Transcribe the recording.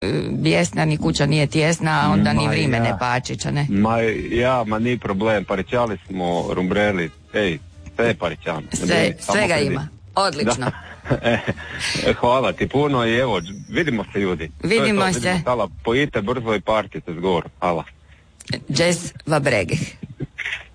bijesna, ni kuća nije tjesna, a onda ni vrime ne pačića, ne? Ma ni problem, parićali smo, rumbreli, sve je parićano. Svega ima, odlično. Hvala ti puno i evo, vidimo se ljudi. Vidimo se. Hvala, pojite brzo i partite zgor, hvala. Jazz va bregeh.